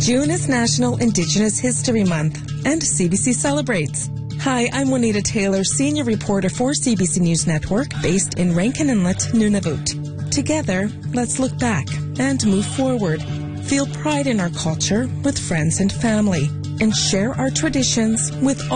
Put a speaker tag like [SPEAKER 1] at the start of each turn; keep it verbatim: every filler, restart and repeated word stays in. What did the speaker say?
[SPEAKER 1] June is National Indigenous History Month, and C B C celebrates. Hi, I'm Juanita Taylor, senior reporter for C B C News Network, based in Rankin Inlet, Nunavut. Together, let's look back and move forward. Feel pride in our culture with friends and family, and share our traditions with all